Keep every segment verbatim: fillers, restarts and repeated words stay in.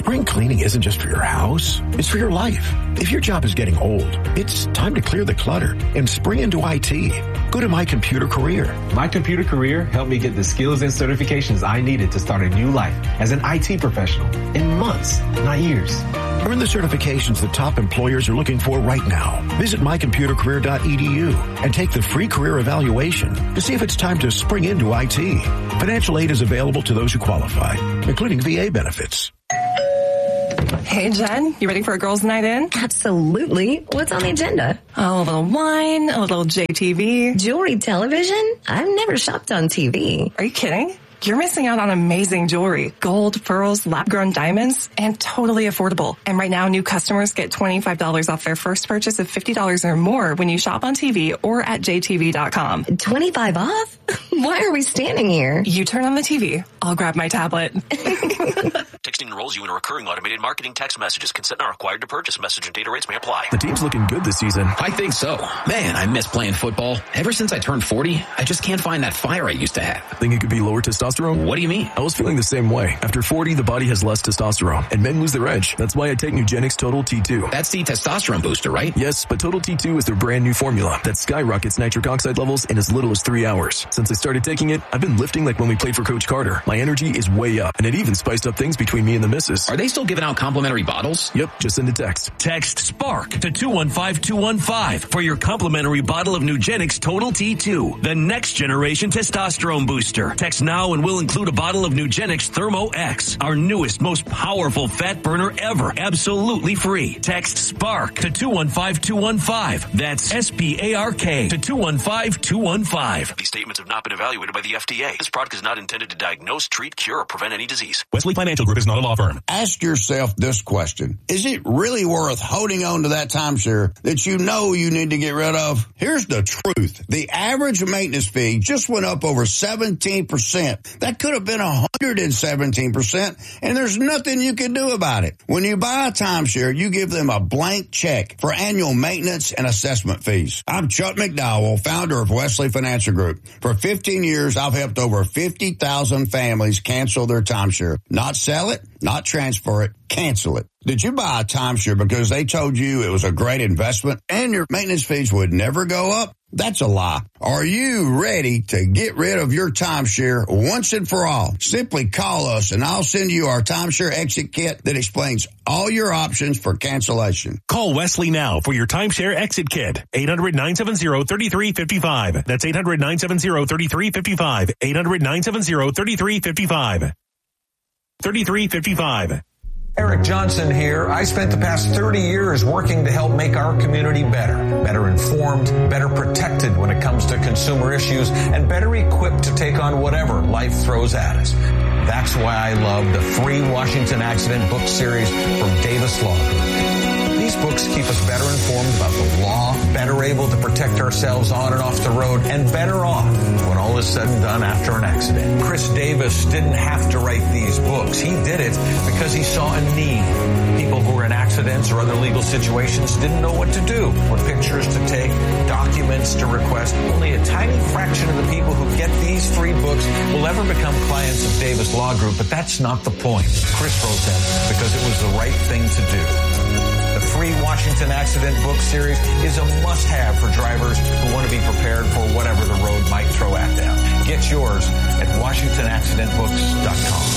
Spring cleaning isn't just for your house, it's for your life. If your job is getting old, it's time to clear the clutter and spring into I T. Go to My Computer Career. My Computer Career helped me get the skills and certifications I needed to start a new life as an I T professional in months, not years. Earn the certifications the top employers are looking for right now. Visit my computer career dot e d u and take the free career evaluation to see if it's time to spring into I T. Financial aid is available to those who qualify, including V A benefits. Hey, Jen, you ready for a girls' night in? Absolutely. What's on the agenda? Oh, a little wine, a little J T V. Jewelry television? I've never shopped on T V. Are you kidding? You're missing out on amazing jewelry, gold, pearls, lab-grown diamonds, and totally affordable. And right now, new customers get twenty-five dollars off their first purchase of fifty dollars or more when you shop on T V or at j t v dot com. twenty-five off? Why are we standing here? You turn on the T V. I'll grab my tablet. Texting enrolls you in a recurring automated marketing text messages. Consent not required to purchase. Message and data rates may apply. The team's looking good this season. I think so. Man, I miss playing football. Ever since I turned forty, I just can't find that fire I used to have. Think it could be lower testosterone? What do you mean? I was feeling the same way. After forty, the body has less testosterone, and men lose their edge. That's why I take Nugenix Total T two. That's the testosterone booster, right? Yes, but Total T two is their brand new formula that skyrockets nitric oxide levels in as little as three hours. Since I started taking it, I've been lifting like when we played for Coach Carter. My energy is way up, and it even spiced up things between me and the missus. Are they still giving out complimentary bottles? Yep, just send a text. Text SPARK to two one five two one five for your complimentary bottle of Nugenix Total T two, the next generation testosterone booster. Text now and we'll include a bottle of Nugenix Thermo X, our newest, most powerful fat burner ever, absolutely free. Text SPARK to two one five two one five. That's S P A R K to two one five two one five. These statements have not been evaluated by the F D A. This product is not intended to diagnose, treat, cure, or prevent any disease. Wesley Financial Group is not a law firm. Ask yourself this question. Is it really worth holding on to that timeshare that you know you need to get rid of? Here's the truth. The average maintenance fee just went up over seventeen percent. That could have been one hundred seventeen percent, and there's nothing you can do about it. When you buy a timeshare, you give them a blank check for annual maintenance and assessment fees. I'm Chuck McDowell, founder of Wesley Financial Group. For fifteen years, I've helped over fifty thousand families cancel their timeshare. Not sell it, not transfer it, cancel it. Did you buy a timeshare because they told you it was a great investment and your maintenance fees would never go up? That's a lie. Are you ready to get rid of your timeshare once and for all? Simply call us and I'll send you our timeshare exit kit that explains all your options for cancellation. Call Wesley now for your timeshare exit kit. eight hundred nine seven zero three three five five. That's eight hundred nine seven zero three three five five. eight hundred nine seven zero three three five five. thirty-three fifty-five. Eric Johnson here. I spent the past thirty years working to help make our community better, better informed, better protected when it comes to consumer issues, and better equipped to take on whatever life throws at us. That's why I love the free Washington Accident book series from Davis Law Group. These books keep us better informed about the law, better able to protect ourselves on and off the road, and better off when all is said and done after an accident. Chris Davis didn't have to write these books. He did it because he saw a need. People who were in accidents or other legal situations didn't know what to do, what pictures to take, documents to request. Only a tiny fraction of the people who get these free books will ever become clients of Davis Law Group, but that's not the point. Chris wrote them because it was the right thing to do. The free Washington Accident book series is a must-have for drivers who want to be prepared for whatever the road might throw at them. Get yours at washington accident books dot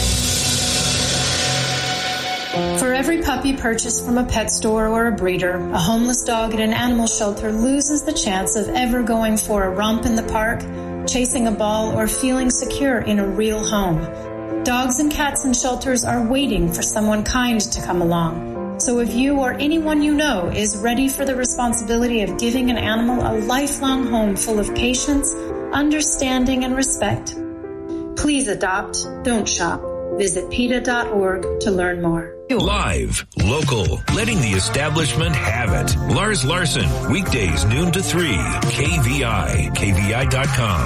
com. For every puppy purchased from a pet store or a breeder, a homeless dog at an animal shelter loses the chance of ever going for a romp in the park, chasing a ball, or feeling secure in a real home. Dogs and cats in shelters are waiting for someone kind to come along. So if you or anyone you know is ready for the responsibility of giving an animal a lifelong home full of patience, understanding, and respect, please adopt, don't shop. Visit PETA dot org to learn more. Live, local, letting the establishment have it. Lars Larson, weekdays noon to three, K V I, K V I dot com.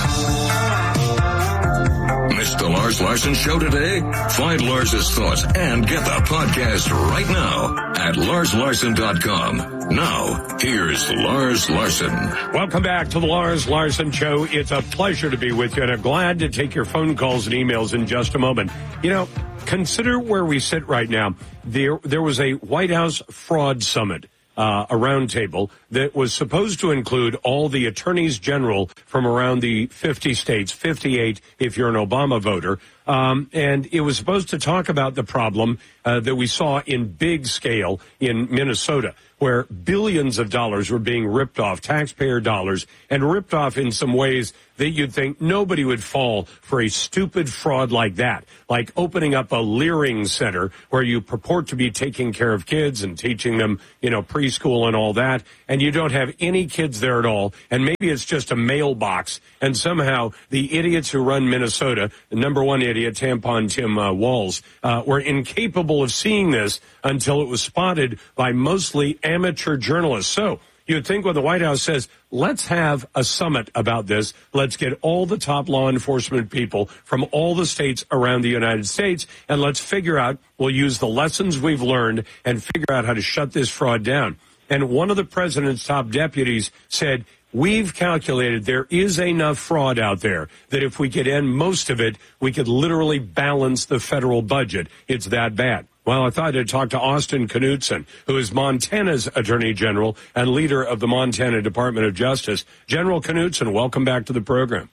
Missed the Lars Larson Show today? Find Lars's thoughts and get the podcast right now at lars larson dot com. Now, here's Lars Larson. Welcome back to the Lars Larson Show. It's a pleasure to be with you, and I'm glad to take your phone calls and emails in just a moment. You know, consider where we sit right now. There, there was a White House fraud summit, uh, a roundtable that was supposed to include all the attorneys general from around the fifty states, fifty-eight if you're an Obama voter. Um, and it was supposed to talk about the problem uh, that we saw in big scale in Minnesota, where billions of dollars were being ripped off, taxpayer dollars, and ripped off in some ways that you'd think nobody would fall for a stupid fraud like that, like opening up a Leering Center where you purport to be taking care of kids and teaching them, you know, preschool and all that, and you don't have any kids there at all, and maybe it's just a mailbox, and somehow the idiots who run Minnesota, the number one idiot, Tampon Tim uh, Walz, uh, were incapable of seeing this until it was spotted by mostly amateur journalists. So you'd think when the White House says, let's have a summit about this, let's get all the top law enforcement people from all the states around the United States, and let's figure out, we'll use the lessons we've learned and figure out how to shut this fraud down. And one of the president's top deputies said, we've calculated there is enough fraud out there that if we could end most of it, we could literally balance the federal budget. It's that bad. Well, I thought I'd talk to Austin Knudsen, who is Montana's Attorney General and leader of the Montana Department of Justice. General Knudsen, welcome back to the program.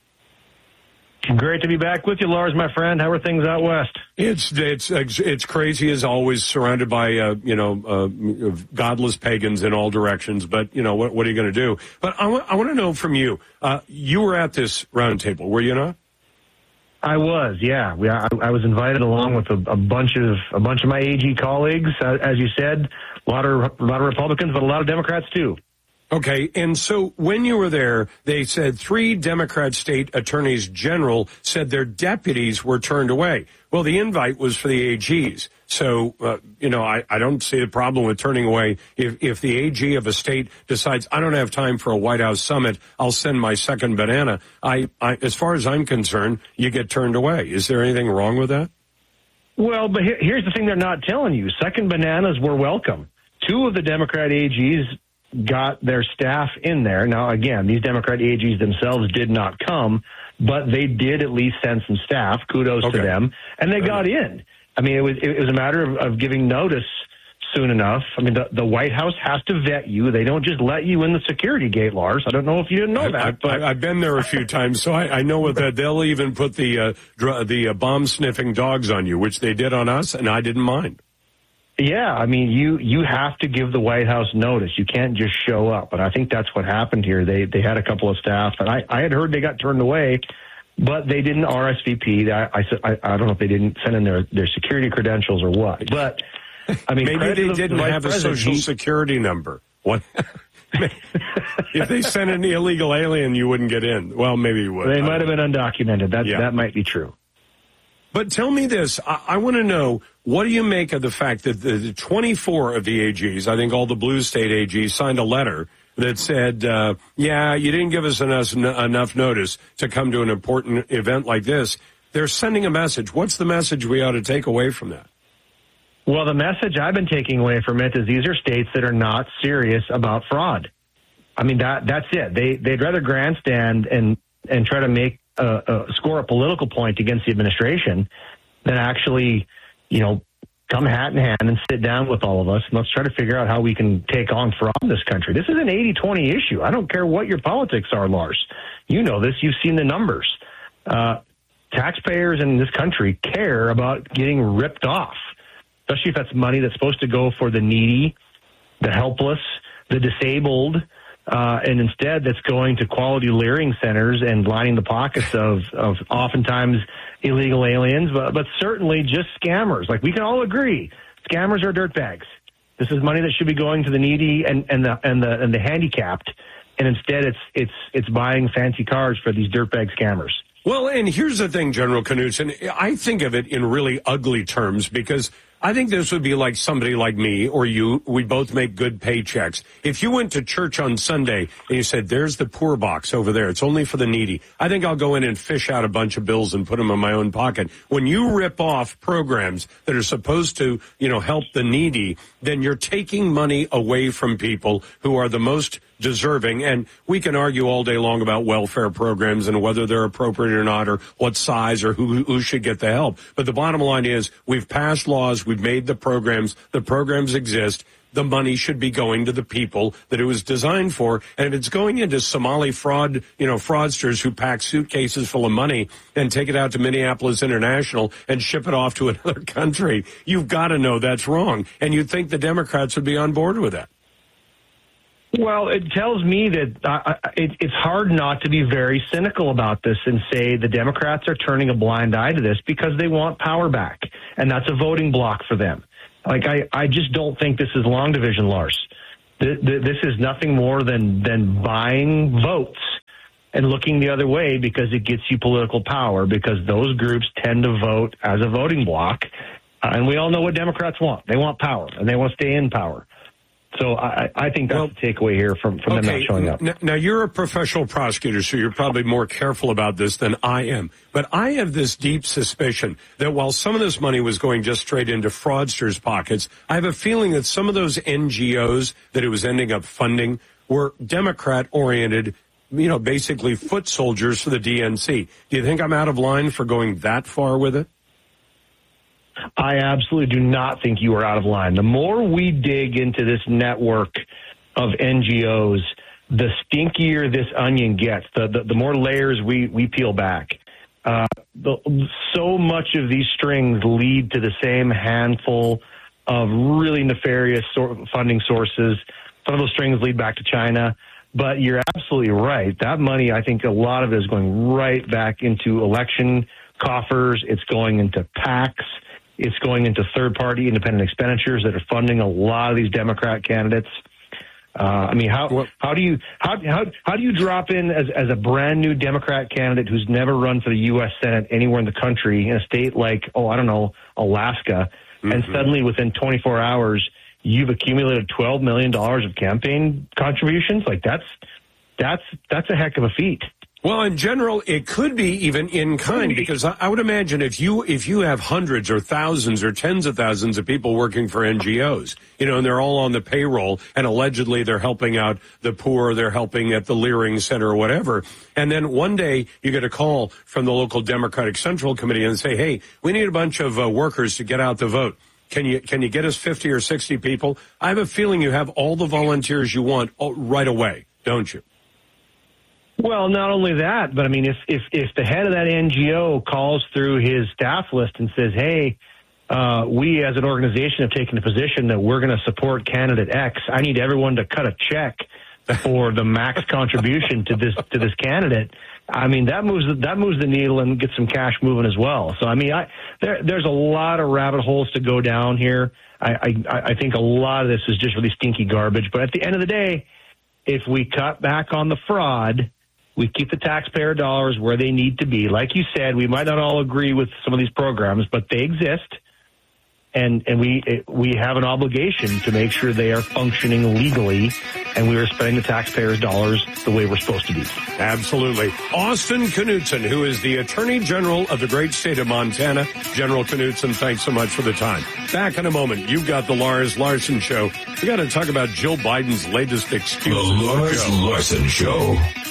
Great to be back with you, Lars, my friend. How are things out west? It's it's it's crazy as always, surrounded by uh, you know uh, godless pagans in all directions. But you know what? What are you going to do? But I, w- I want to know from you. Uh, you were at this roundtable, were you not? I was, yeah. We, I, I was invited along with a, a bunch of a bunch of my A G colleagues, uh, as you said. A lot of a lot of Republicans, but a lot of Democrats too. Okay, and so when you were there, they said three Democrat state attorneys general said their deputies were turned away. Well, the invite was for the A Gs. So, uh, you know, I, I don't see the problem with turning away. If, if the A G of a state decides, I don't have time for a White House summit, I'll send my second banana. I, I, as far as I'm concerned, you get turned away. Is there anything wrong with that? Well, but here, here's the thing they're not telling you. Second bananas were welcome. Two of the Democrat A Gs got their staff in there. Now, again, these Democrat A Gs themselves did not come, but they did at least send some staff. Kudos okay. to them. And they got in. I mean, it was it was a matter of, of giving notice soon enough. I mean, the, the White House has to vet you. They don't just let you in the security gate, Lars. I don't know if you didn't know I, that. I, but I've been there a few times, so I, I know what that. They'll even put the uh, dr- the uh, bomb-sniffing dogs on you, which they did on us, and I didn't mind. Yeah, I mean, you you have to give the White House notice. You can't just show up. And I think that's what happened here. They they had a couple of staff, and I, I had heard they got turned away, but they didn't R S V P. I, I, I don't know if they didn't send in their, their security credentials or what. But, I mean, maybe they the, didn't the have a social he, security number. What? If they sent in the illegal alien, you wouldn't get in. Well, maybe you would. They might have been undocumented. That, yeah. that might be true. But tell me this. I, I want to know, what do you make of the fact that the, the twenty-four of the A Gs, I think all the blue state A Gs, signed a letter that said, uh, yeah, you didn't give us enough, enough notice to come to an important event like this. They're sending a message. What's the message we ought to take away from that? Well, the message I've been taking away from it is these are states that are not serious about fraud. I mean, that that's it. They, they'd rather grandstand and, and try to make Uh, uh, score a political point against the administration than actually, you know, come hat in hand and sit down with all of us and let's try to figure out how we can take on fraud in this country. This is an eighty twenty issue. I don't care what your politics are, Lars. You know this. You've seen the numbers. Uh, taxpayers in this country care about getting ripped off, especially if that's money that's supposed to go for the needy, the helpless, the disabled, Uh, and instead that's going to quality Leering centers and lining the pockets of, of oftentimes illegal aliens, but, but certainly just scammers. Like, we can all agree, scammers are dirtbags. This is money that should be going to the needy and, and the and the and the handicapped, and instead it's it's it's buying fancy cars for these dirtbag scammers. Well, and here's the thing, General Knudsen. I think of it in really ugly terms because I think this would be like somebody like me or you. We both make good paychecks. If you went to church on Sunday and you said, there's the poor box over there, it's only for the needy, I think I'll go in and fish out a bunch of bills and put them in my own pocket. When you rip off programs that are supposed to, you know, help the needy, then you're taking money away from people who are the most deserving. And we can argue all day long about welfare programs and whether they're appropriate or not, or what size, or who, who should get the help. But the bottom line is we've passed laws, we've made the programs, the programs exist. The money should be going to the people that it was designed for. And if it's going into Somali fraud, you know, fraudsters who pack suitcases full of money and take it out to Minneapolis International and ship it off to another country, you've got to know that's wrong. And you'd think the Democrats would be on board with that. Well, it tells me that uh, it, it's hard not to be very cynical about this and say the Democrats are turning a blind eye to this because they want power back. And that's a voting block for them. Like, I, I just don't think this is long division, Lars. Th- th- this is nothing more than, than buying votes and looking the other way because it gets you political power, because those groups tend to vote as a voting block. Uh, and we all know what Democrats want. They want power, and they want to stay in power. So I, I think that's well, the takeaway here from, from okay, them not showing up. N- now, you're a professional prosecutor, so you're probably more careful about this than I am. But I have this deep suspicion that while some of this money was going just straight into fraudsters' pockets, I have a feeling that some of those N G Os that it was ending up funding were Democrat-oriented, you know, basically foot soldiers for the D N C. Do you think I'm out of line for going that far with it? I absolutely do not think you are out of line. The more we dig into this network of N G Os, the stinkier this onion gets, the, the, the more layers we, we peel back. Uh, the, so much of these strings lead to the same handful of really nefarious sort of funding sources. Some of those strings lead back to China. But you're absolutely right. That money, I think a lot of it is going right back into election coffers. It's going into PACs. It's going into third-party independent expenditures that are funding a lot of these Democrat candidates. Uh, I mean, how how do you how how how do you drop in as as a brand new Democrat candidate who's never run for the U S Senate anywhere in the country in a state like, oh, I don't know, Alaska, mm-hmm. and suddenly within twenty-four hours you've accumulated twelve million dollars of campaign contributions? Like that's that's that's a heck of a feat. Well, in general, it could be even in kind, because I would imagine if you if you have hundreds or thousands or tens of thousands of people working for N G Os, you know, and they're all on the payroll, and allegedly they're helping out the poor, they're helping at the Leering Center or whatever, and then one day you get a call from the local Democratic Central Committee and say, hey, we need a bunch of uh, workers to get out the vote. Can you can you get us fifty or sixty people? I have a feeling you have all the volunteers you want right away, don't you? Well, not only that, but I mean, if, if, if the head of that N G O calls through his staff list and says, hey, uh, we as an organization have taken a position that we're going to support candidate X, I need everyone to cut a check for the max contribution to this, to this candidate. I mean, that moves, that moves the needle and gets some cash moving as well. So, I mean, I, there, there's a lot of rabbit holes to go down here. I, I, I think a lot of this is just really stinky garbage. But at the end of the day, if we cut back on the fraud, we keep the taxpayer dollars where they need to be. Like you said, we might not all agree with some of these programs, but they exist. And, and we, we have an obligation to make sure they are functioning legally, and we are spending the taxpayers' dollars the way we're supposed to be. Absolutely. Austin Knudsen, who is the Attorney General of the great state of Montana. General Knudsen, thanks so much for the time. Back in a moment, you've got the Lars Larson Show. We got to talk about Joe Biden's latest excuse. The Lars Larson Show.